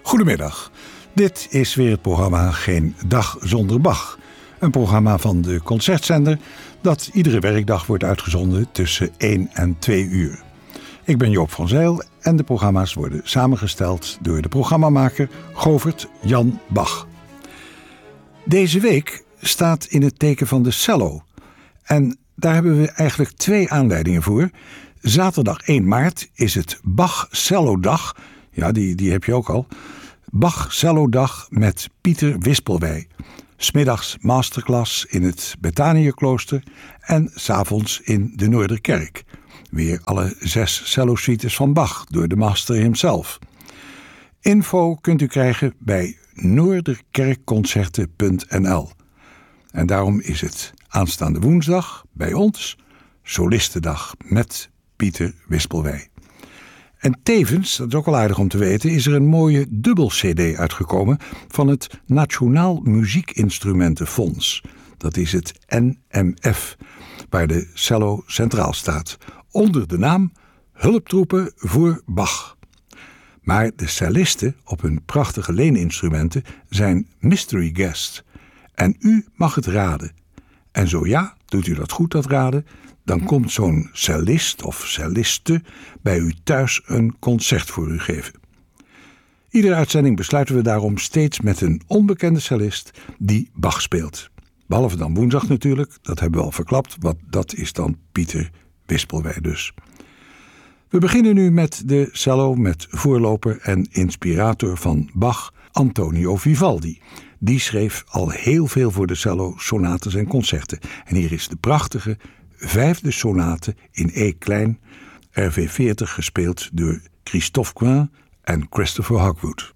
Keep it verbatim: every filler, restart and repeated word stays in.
Goedemiddag. Dit is weer het programma Geen Dag Zonder Bach. Een programma van de Concertzender dat iedere werkdag wordt uitgezonden tussen één en twee uur. Ik ben Joop van Zijl en de programma's worden samengesteld door de programmamaker Govert Jan Bach. Deze week staat in het teken van de cello. En daar hebben we eigenlijk twee aanleidingen voor. Zaterdag één maart is het Bach Cello-dag. Ja, die, die heb je ook al. Bach Cello-dag met Pieter Wispelwey. 'S Middags masterclass in het Betaniëklooster en 's avonds in de Noorderkerk. Weer alle zes cello-suites van Bach door de master himself. Info kunt u krijgen bij noorderkerkconcerten punt n l. En daarom is het aanstaande woensdag bij ons Solistendag met Pieter Wispelwey. En tevens, dat is ook wel aardig om te weten, is er een mooie dubbel-cd uitgekomen van het Nationaal Muziekinstrumentenfonds. Dat is het N M F, waar de cello centraal staat, onder de naam Hulptroepen voor Bach. Maar de cellisten op hun prachtige leeninstrumenten zijn mystery guests. En u mag het raden. En zo ja, doet u dat goed, dat raden, dan komt zo'n cellist of celliste bij u thuis een concert voor u geven. Iedere uitzending besluiten we daarom steeds met een onbekende cellist die Bach speelt. Behalve dan woensdag natuurlijk, dat hebben we al verklapt, want dat is dan Pieter Wispelwey dus. We beginnen nu met de cello met voorloper en inspirator van Bach, Antonio Vivaldi. Die schreef al heel veel voor de cello, sonates en concerten. En hier is de prachtige vijfde sonate in E klein, R V veertig, gespeeld door Christophe Quin en Christopher Hogwood.